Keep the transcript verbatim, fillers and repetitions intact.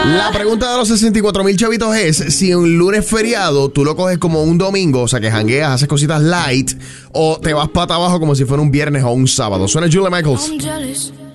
La pregunta de los sesenta y cuatro mil chavitos es si un lunes feriado tú lo coges como un domingo, o sea que jangueas, haces cositas light, o te vas pata abajo como si fuera un viernes o un sábado. Suena Julia Michaels.